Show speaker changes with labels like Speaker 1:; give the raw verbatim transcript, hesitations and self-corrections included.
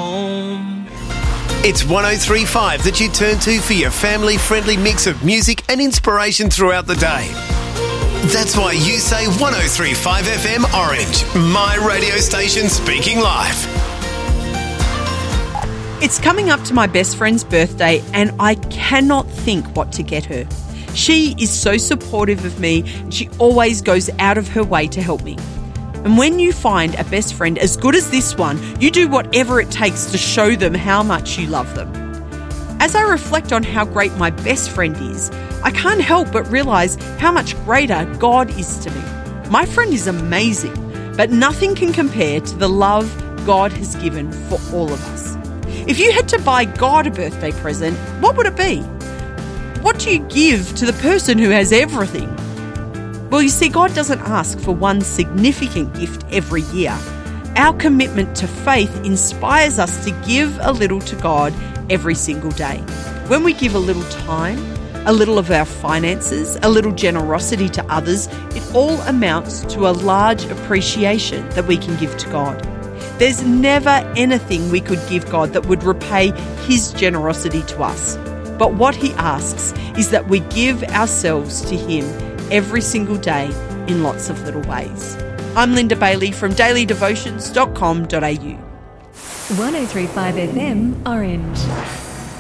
Speaker 1: home.
Speaker 2: It's one oh three point five that you turn to for your family-friendly mix of music and inspiration throughout the day. That's why you say one oh three point five F M Orange, my radio station speaking live.
Speaker 3: It's coming up to my best friend's birthday and I cannot think what to get her. She is so supportive of me and she always goes out of her way to help me. And when you find a best friend as good as this one, you do whatever it takes to show them how much you love them. As I reflect on how great my best friend is, I can't help but realise how much greater God is to me. My friend is amazing, but nothing can compare to the love God has given for all of us. If you had to buy God a birthday present, what would it be? What do you give to the person who has everything? Well, you see, God doesn't ask for one significant gift every year. Our commitment to faith inspires us to give a little to God every single day. When we give a little time, a little of our finances, a little generosity to others, it all amounts to a large appreciation that we can give to God. There's never anything we could give God that would repay His generosity to us. But what He asks is that we give ourselves to Him every single day in lots of little ways. I'm Linda Bailey from daily devotions dot com dot a u.
Speaker 4: one oh three point five F M Orange.